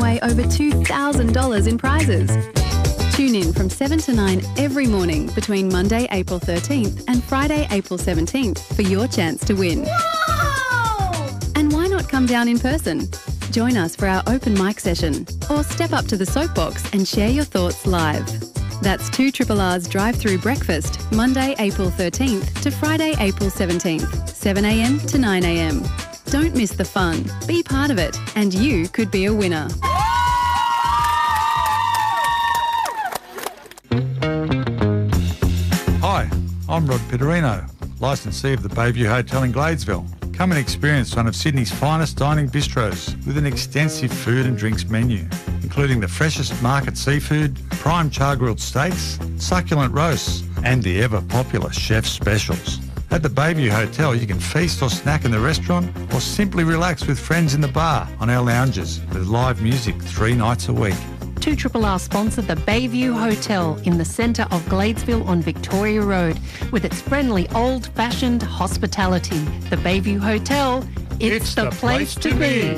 away over $2,000 in prizes. Tune in from 7 to 9 every morning between Monday, April 13th and Friday, April 17th for your chance to win. Whoa! And why not come down in person? Join us for our open mic session or step up to the soapbox and share your thoughts live. That's 2RRR's drive-through breakfast, Monday, April 13th to Friday, April 17th, 7 a.m. to 9 a.m. Don't miss the fun. Be part of it, and you could be a winner. Hi, I'm Rod Pitterino, licensee of the Bayview Hotel in Gladesville. Come and experience one of Sydney's finest dining bistros with an extensive food and drinks menu, including the freshest market seafood, prime char-grilled steaks, succulent roasts, and the ever-popular chef's specials. At the Bayview Hotel, you can feast or snack in the restaurant or simply relax with friends in the bar on our lounges with live music 3 nights a week. 2RRR sponsor the Bayview Hotel in the centre of Gladesville on Victoria Road with its friendly old-fashioned hospitality. The Bayview Hotel, it's the place to be.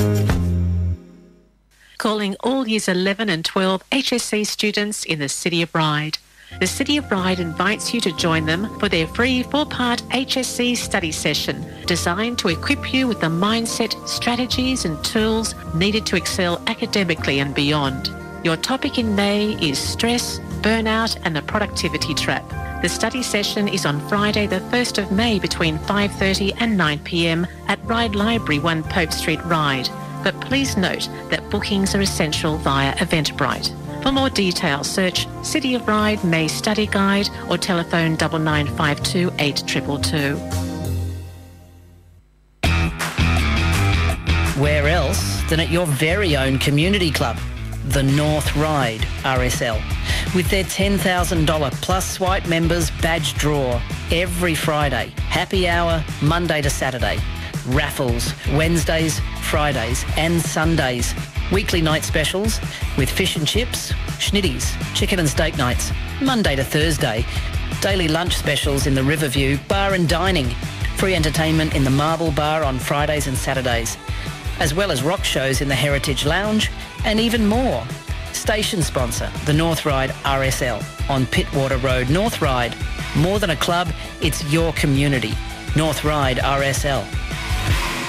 Calling all Years 11 and 12 HSC students in the City of Ryde. The City of Ryde invites you to join them for their free 4-part HSC study session designed to equip you with the mindset, strategies and tools needed to excel academically and beyond. Your topic in May is stress, burnout and the productivity trap. The study session is on Friday the 1st of May between 5:30 and 9 p.m. at Ryde Library, 1 Pope Street, Ryde. But please note that bookings are essential via Eventbrite. For more details, search City of Ryde May Study Guide or telephone 9952 8222. Where else than at your very own community club, the North Ryde RSL, with their $10,000 plus Swipe members badge draw every Friday, happy hour Monday to Saturday, raffles Wednesdays, Fridays and Sundays, weekly night specials with fish and chips, schnitties, chicken and steak nights, Monday to Thursday, daily lunch specials in the Riverview Bar and Dining, free entertainment in the Marble Bar on Fridays and Saturdays, as well as rock shows in the Heritage Lounge and even more. Station sponsor, the North Ryde RSL on Pittwater Road, North Ryde. More than a club, it's your community. North Ryde RSL.